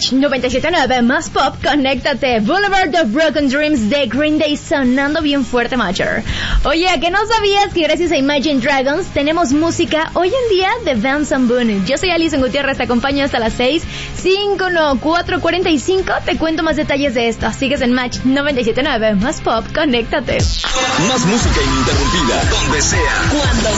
Match 97.9 más pop, conéctate. Boulevard of Broken Dreams de Green Day sonando bien fuerte, Matcher. Oye, ¿a qué no sabías que gracias a Imagine Dragons tenemos música hoy en día de Vance and Boone? Yo soy Alison Gutiérrez, te acompaño hasta las 6, 5, no, 4:45. Te cuento más detalles de esto. Sigues en Match 97.9 más pop, conéctate. Más música ininterrumpida, donde sea, cuando